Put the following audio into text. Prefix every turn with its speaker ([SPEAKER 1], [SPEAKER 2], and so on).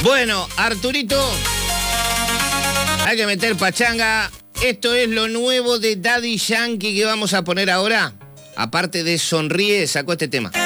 [SPEAKER 1] Bueno, Arturito, hay que meter pachanga. Esto es lo nuevo de Daddy Yankee que vamos a poner ahora. Aparte de Sonríe, sacó este tema.